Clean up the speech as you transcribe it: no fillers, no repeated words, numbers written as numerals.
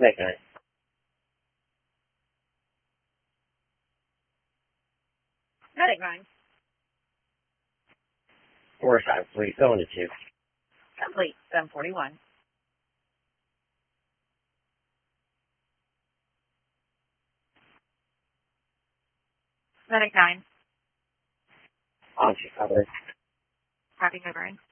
Make night. Medic 9. 4-5, please. Going to 2. Complete. 741. Medic 9. On to cover. Copy, over.